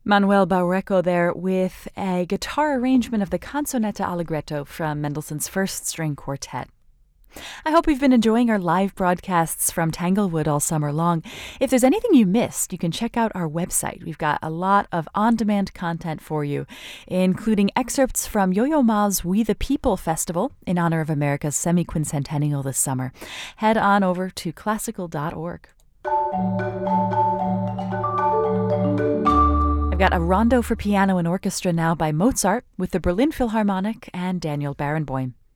Manuel Baureco there with a guitar arrangement of the Canzonetta Allegretto from Mendelssohn's First String Quartet. I hope you've been enjoying our live broadcasts from Tanglewood all summer long. If there's anything you missed, you can check out our website. We've got a lot of on-demand content for you, including excerpts from Yo-Yo Ma's We the People Festival in honor of America's semi-quincentennial this summer. Head on over to classical.org. I've got a rondo for piano and orchestra now by Mozart with the Berlin Philharmonic and Daniel Barenboim.